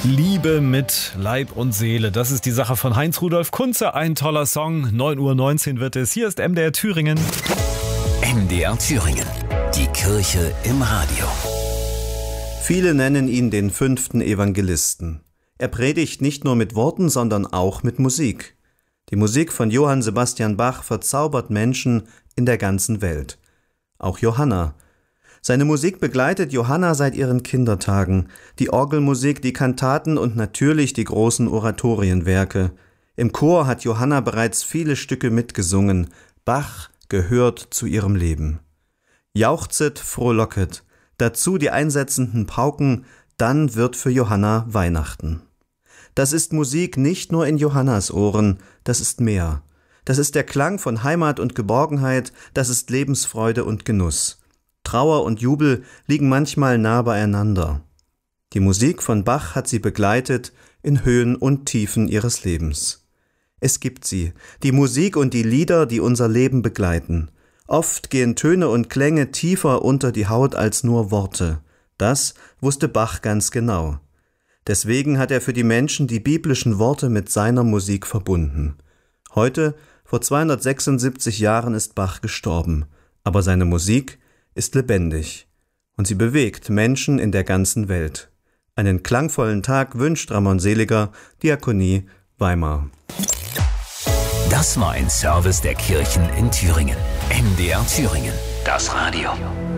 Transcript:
Liebe mit Leib und Seele, das ist die Sache von Heinz-Rudolf Kunze. Ein toller Song, 9:19 Uhr wird es. Hier ist MDR Thüringen. MDR Thüringen, die Kirche im Radio. Viele nennen ihn den 5. Evangelisten. Er predigt nicht nur mit Worten, sondern auch mit Musik. Die Musik von Johann Sebastian Bach verzaubert Menschen in der ganzen Welt. Auch Johanna. Seine Musik begleitet Johanna seit ihren Kindertagen, die Orgelmusik, die Kantaten und natürlich die großen Oratorienwerke. Im Chor hat Johanna bereits viele Stücke mitgesungen. Bach gehört zu ihrem Leben. Jauchzet, frohlocket, dazu die einsetzenden Pauken, dann wird für Johanna Weihnachten. Das ist Musik nicht nur in Johannas Ohren, das ist mehr. Das ist der Klang von Heimat und Geborgenheit, das ist Lebensfreude und Genuss. Trauer und Jubel liegen manchmal nah beieinander. Die Musik von Bach hat sie begleitet in Höhen und Tiefen ihres Lebens. Es gibt sie, die Musik und die Lieder, die unser Leben begleiten. Oft gehen Töne und Klänge tiefer unter die Haut als nur Worte. Das wusste Bach ganz genau. Deswegen hat er für die Menschen die biblischen Worte mit seiner Musik verbunden. Heute, vor 276 Jahren, ist Bach gestorben, aber seine Musik ist lebendig und sie bewegt Menschen in der ganzen Welt. Einen klangvollen Tag wünscht Ramon Seliger, Diakonie Weimar. Das war ein Service der Kirchen in Thüringen. MDR Thüringen, das Radio.